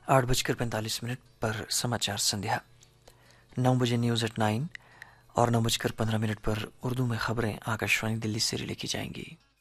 8:45 पर समाचार संध्या। 9 बजे न्यूज़ एट 9 और 9:15 पर उर्दू में खबरें आकाशवाणी दिल्ली से रिले की जाएंगी।